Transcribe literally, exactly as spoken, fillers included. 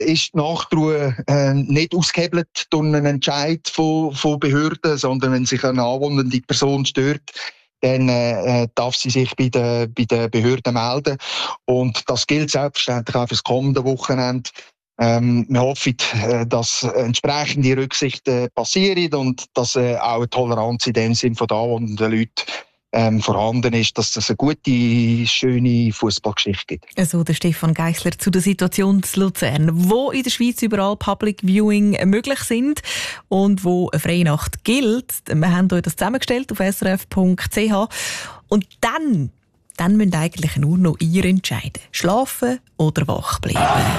ist die Nachtruhe äh, nicht ausgehebelt durch einen Entscheid von, von Behörden, sondern wenn sich eine anwohnende Person stört, dann äh, darf sie sich bei den, bei den Behörden melden. Und das gilt selbstverständlich auch für das kommende Wochenende. Ähm, wir hoffen, äh, dass entsprechende Rücksichten passieren und dass äh, auch eine Toleranz in dem Sinn von den anwohnenden Leuten ähm, vorhanden ist, dass es eine gute, schöne Fußballgeschichte gibt. Also der Stefan Geissler zu der Situation in Luzern, wo in der Schweiz überall Public Viewing möglich sind und wo eine freie Nacht gilt. Wir haben euch das zusammengestellt auf s r f punkt c h. Und dann, dann müsst eigentlich nur noch ihr entscheiden. Schlafen oder wach bleiben.